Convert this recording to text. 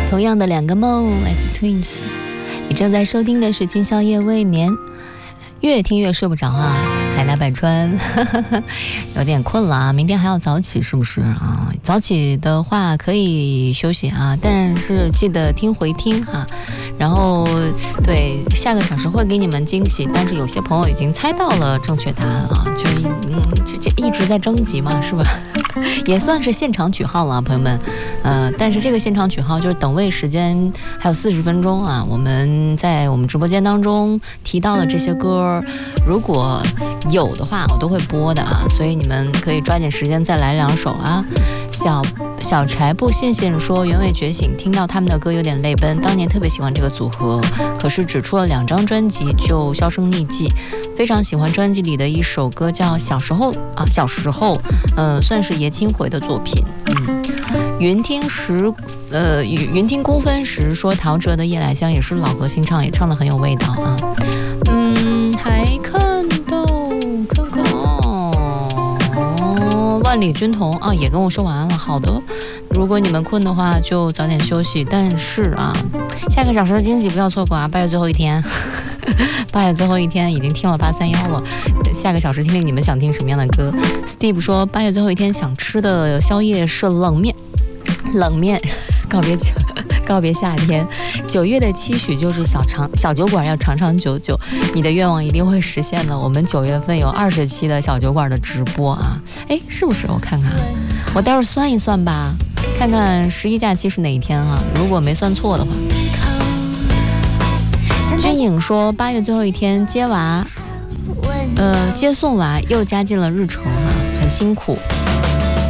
同样的两个梦，来自 Twins。 你正在收听的是今宵夜未眠，越听越睡不着啊，海纳百川有点困了啊，明天还要早起是不是啊？早起的话可以休息啊，但是记得听回听啊。然后对，下个小时会给你们惊喜，但是有些朋友已经猜到了正确答案啊，就一直在征集嘛，是吧？也算是现场取号了，朋友们。但是这个现场取号就是等位时间还有40分钟啊。我们在我们直播间当中提到的这些歌，如果有的话，我都会播的啊，所以你们可以抓紧时间再来2首啊。小柴不信信说，原味觉醒听到他们的歌有点泪奔，当年特别喜欢这个组合，可是只出了2张专辑就销声匿迹。非常喜欢专辑里的一首歌叫小时候啊，小时候，算是爷青回的作品。云听公分时说，陶喆的夜来香也是老歌新唱，也唱得很有味道啊。还看到万里军统啊，也跟我说完了。好的，如果你们困的话就早点休息，但是啊，下个小时的惊喜不要错过啊，8月最后一天8月最后一天已经听了831了，下个小时听听你们想听什么样的歌。 Steve 说8月最后一天想吃的宵夜是冷面告别夏天。9月的期许就是小酒馆要长长久久，你的愿望一定会实现的。我们9月份有20期的小酒馆的直播啊，是不是？我看看，我待会儿算一算吧，看看11假期是哪一天啊？如果没算错的话。军影说8月最后一天接送娃又加进了日程啊，很辛苦。